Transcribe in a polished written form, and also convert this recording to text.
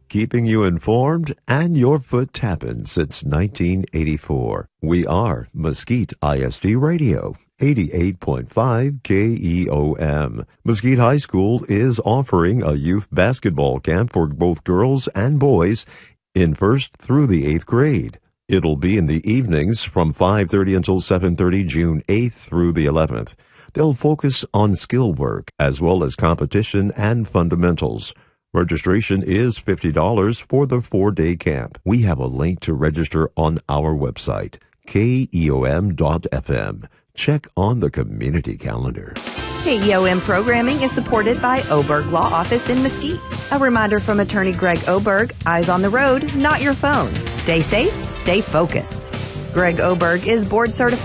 keeping you informed and your foot tapping since 1984. We are Mesquite ISD Radio, 88.5 KEOM. Mesquite High School is offering a youth basketball camp for both girls and boys in 1st through the 8th grade. It'll be in the evenings from 5:30 until 7:30, June 8th through the 11th. They'll focus on skill work as well as competition and fundamentals. Registration is $50 for the 4-day camp. We have a link to register on our website, keom.fm. Check on the community calendar. KEOM programming is supported by Oberg Law Office in Mesquite. A reminder from attorney Greg Oberg, eyes on the road, not your phone. Stay safe, stay focused. Greg Oberg is board certified